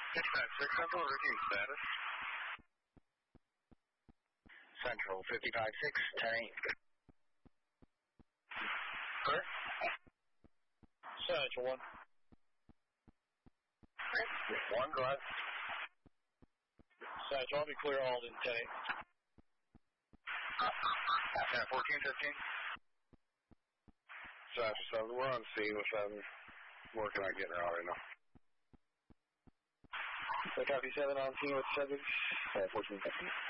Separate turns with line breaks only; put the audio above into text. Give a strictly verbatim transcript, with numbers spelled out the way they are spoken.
fifty-five six, Central, routine status.
Central, fifty-five six, ten eight.
Clear?
Central one.
One, go ahead.
Central, I'll be clear all in ten eight.
Yeah, fourteen fifteen.
Central seven, we're on scene with seven. Working on getting her out right now.
So copy seven on scene with seven.
Uh, fourteen fifteen.